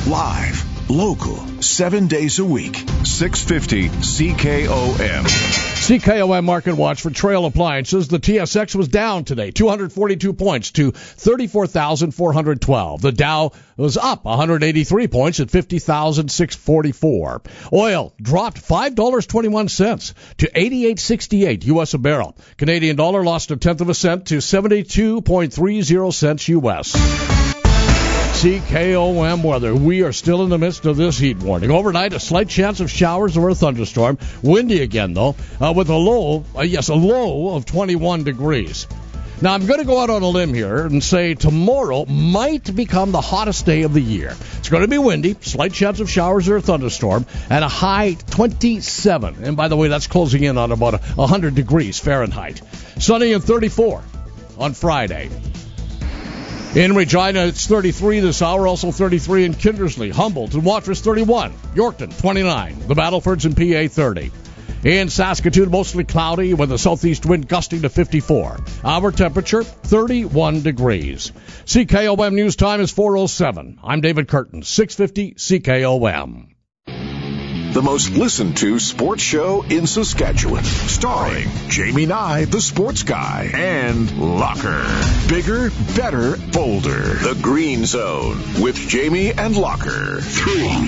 Live, local, 7 days a week. 650 CKOM. CKOM Market Watch for Trail Appliances. The TSX was down today, 242 points to 34,412. The Dow was up 183 points at 50,644. Oil dropped $5.21 to 88.68 U.S. a barrel. Canadian dollar lost 1/10 of a cent to 72.30 cents U.S. CKOM weather. We are still in the midst of this heat warning. Overnight, a slight chance of showers or a thunderstorm. Windy again, though, with a low of 21 degrees. Now, I'm going to go out on a limb here and say tomorrow might become the hottest day of the year. It's going to be windy, slight chance of showers or a thunderstorm, and a high 27. And by the way, that's closing in on about 100 degrees Fahrenheit. Sunny and 34 on Friday. In Regina, it's 33 this hour, also 33 in Kindersley, Humboldt, and Watrous 31, Yorkton 29, the Battlefords and PA 30. In Saskatoon, mostly cloudy with a southeast wind gusting to 54. Our temperature, 31 degrees. CKOM News Time is 4:07. I'm David Curtin, 650 CKOM. The most listened to sports show in Saskatchewan. Starring Jamie Nye, the sports guy, and Locker. Bigger, better, bolder. The Green Zone with Jamie and Locker. 3